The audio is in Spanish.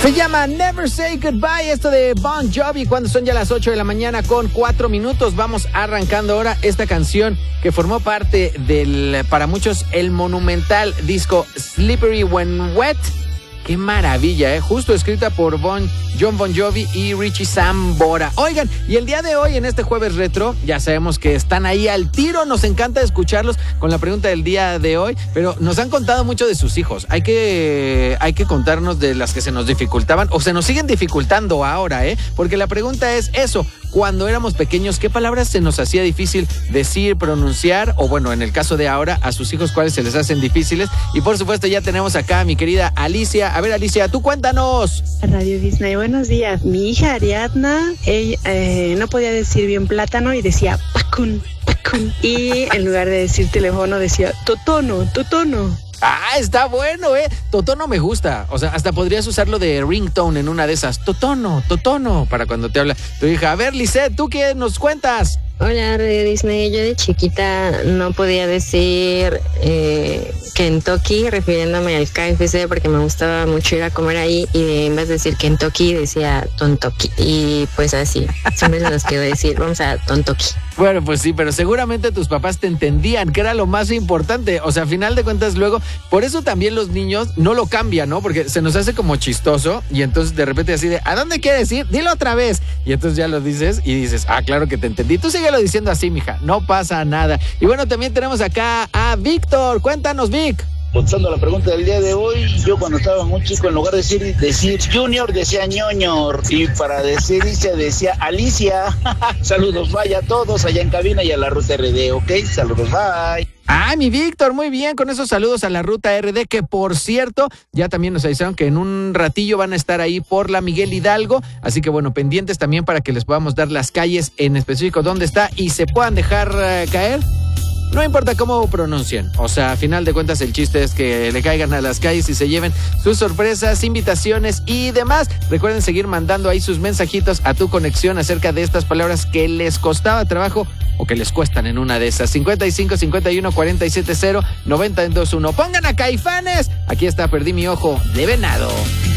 Se llama Never Say Goodbye, esto de Bon Jovi, cuando son ya las 8 de la mañana con 4 minutos. Vamos arrancando ahora esta canción que formó parte del, para muchos, el monumental disco Slippery When Wet. Qué maravilla, justo escrita por John Bon Jovi y Richie Sambora. Oigan, y el día de hoy, en este jueves retro, ya sabemos que están ahí al tiro, nos encanta escucharlos con la pregunta del día de hoy, pero nos han contado mucho de sus hijos. Hay que contarnos de las que se nos dificultaban, o se nos siguen dificultando ahora, porque la pregunta es eso: cuando éramos pequeños, ¿qué palabras se nos hacía difícil decir, pronunciar? O bueno, en el caso de ahora, a sus hijos, ¿cuáles se les hacen difíciles? Y por supuesto, ya tenemos acá a mi querida Alicia. A ver, Alicia, tú cuéntanos. Radio Disney, buenos días. Mi hija Ariadna, ella no podía decir bien plátano y decía pacun, pacun. Y en lugar de decir teléfono decía totono, totono. Ah, está bueno, Totono me gusta. O sea, hasta podrías usarlo de ringtone en una de esas. Totono, totono, para cuando te habla tu hija. A ver, Lisette, ¿tú qué nos cuentas? Hola, Radio Disney. Yo de chiquita no podía decir Kentucky, refiriéndome al KFC, porque me gustaba mucho ir a comer ahí, y en vez de decir Kentucky decía Tontoki. Y pues así, siempre se nos quedó decir, vamos a Tontoki. Bueno, pues sí, pero seguramente tus papás te entendían, que era lo más importante. O sea, a final de cuentas, luego, por eso también los niños no lo cambian, ¿no? Porque se nos hace como chistoso, y entonces de repente así de, ¿a dónde quieres ir? Dilo otra vez. Y entonces ya lo dices y dices, ah, claro que te entendí. Tú síguelo diciendo así, mija, no pasa nada. Y bueno, también tenemos acá a Víctor. Cuéntanos, Vic. Contestando la pregunta del día de hoy, yo cuando estaba muy chico, en lugar de decir Junior, decía ñoñor. Y para decir Alicia, decía Alicia. Saludos, vaya a todos allá en cabina y a la Ruta RD, ¿ok? Saludos, bye. Ah, mi Víctor, muy bien, con esos saludos a la Ruta RD, que por cierto, ya también nos avisaron que en un ratillo van a estar ahí por la Miguel Hidalgo, así que bueno, pendientes también para que les podamos dar las calles en específico dónde está y se puedan dejar caer. No importa cómo pronuncien, o sea, a final de cuentas el chiste es que le caigan a las calles y se lleven sus sorpresas, invitaciones y demás. Recuerden seguir mandando ahí sus mensajitos a Tu Conexión acerca de estas palabras que les costaba trabajo o que les cuestan en una de esas. 55 51 47 0 90 21. Pongan a Caifanes. Aquí está Perdí mi ojo de venado.